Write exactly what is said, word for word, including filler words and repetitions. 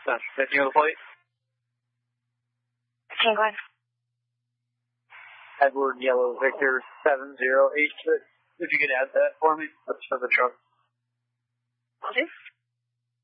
Fifty on the plate. Penguin. Edward Yellow Victor seven zero eight six. If you could add that for me, that's for the truck. Will do.